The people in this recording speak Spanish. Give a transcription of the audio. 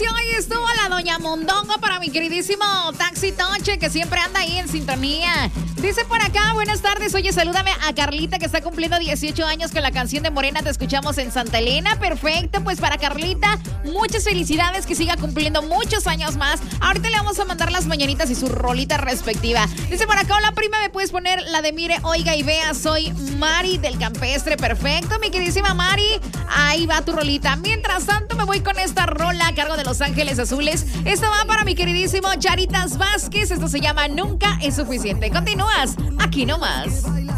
si hoy estuvo la Doña Mondongo para mi queridísimo Taxi Toche, que siempre anda ahí en sintonía. Dice por acá, buenas tardes, oye, salúdame a Carlita, que está cumpliendo 18 años con la canción de Morena, te escuchamos en Santa Elena. Perfecto, pues para Carlita, muchas felicidades, que siga cumpliendo muchos años más. Ahorita le vamos a mandar las mañanitas y su rolita respectiva. Dice por acá, hola prima, ¿me puedes poner la de Mire, Oiga y Vea? Soy Mari del Campestre. Perfecto, mi queridísima Mari, ahí va tu rolita. Mientras tanto, me voy con esta rola a cargo de Los Ángeles Azules. Esta va para mi queridísimo Charitas Vázquez. Esto se llama Nunca es Suficiente. Continúas aquí nomás.